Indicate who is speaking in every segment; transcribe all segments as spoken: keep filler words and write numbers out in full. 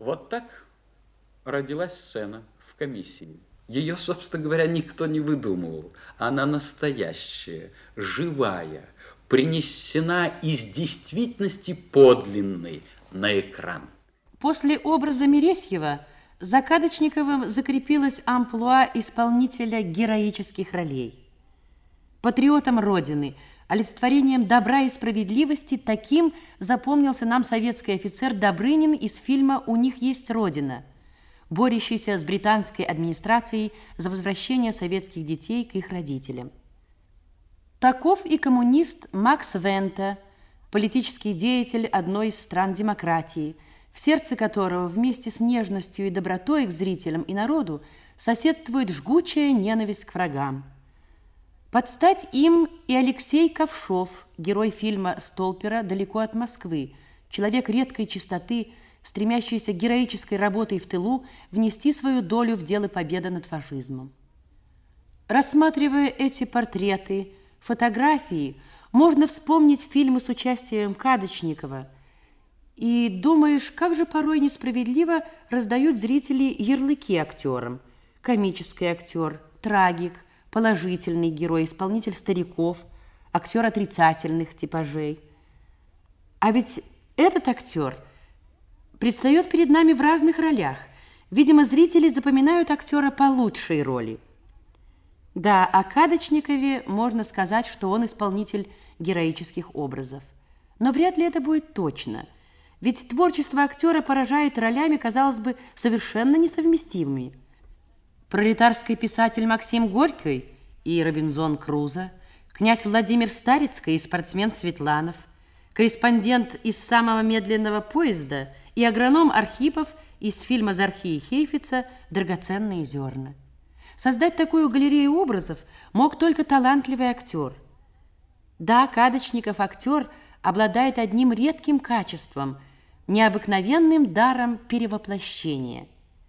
Speaker 1: Вот так родилась сцена в комиссии. Ее, собственно говоря, никто не выдумывал. Она настоящая, живая, принесена из действительности подлинной на экран.
Speaker 2: После образа Мересьева за Кадочниковым закрепилась амплуа исполнителя героических ролей. Патриотом Родины, олицетворением добра и справедливости, таким запомнился нам советский офицер Добрынин из фильма «У них есть Родина», борющийся с британской администрацией за возвращение советских детей к их родителям. Таков и коммунист Макс Венте, политический деятель одной из стран демократии, в сердце которого вместе с нежностью и добротой к зрителям и народу соседствует жгучая ненависть к врагам. Под стать им и Алексей Ковшов, герой фильма Столпера «Далеко от Москвы», человек редкой чистоты, стремящийся героической работой в тылу внести свою долю в дело победы над фашизмом. Рассматривая эти портреты, фотографии, можно вспомнить фильмы с участием Кадочникова, и думаешь, как же порой несправедливо раздают зрители ярлыки актерам. Комический актер, трагик, положительный герой, исполнитель стариков, актер отрицательных типажей. А ведь этот актер предстает перед нами в разных ролях. Видимо, зрители запоминают актера по лучшей роли. Да, о Кадочникове можно сказать, что он исполнитель героических образов. Но вряд ли это будет точно. Ведь творчество актера поражает ролями, казалось бы, совершенно несовместимыми. Пролетарский писатель Максим Горький и Робинзон Крузо, князь Владимир Старицкий и спортсмен Светланов, корреспондент из самого медленного поезда и агроном Архипов из фильма «Зархи и Хейфица. Драгоценные зерна». Создать такую галерею образов мог только талантливый актер. Да, Кадочников актер обладает одним редким качеством – необыкновенным даром перевоплощения.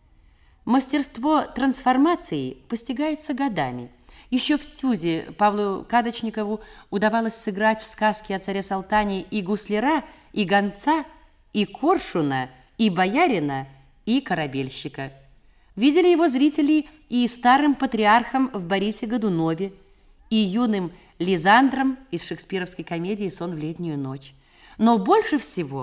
Speaker 2: Мастерство трансформации постигается годами. Еще в ТЮЗе Павлу Кадочникову удавалось сыграть в сказке о царе Салтане и гусляра, и гонца, и коршуна, и боярина, и корабельщика. Видели его зрители и старым патриархом в Борисе Годунове, и юным Лизандром из шекспировской комедии «Сон в летнюю ночь». Но больше всего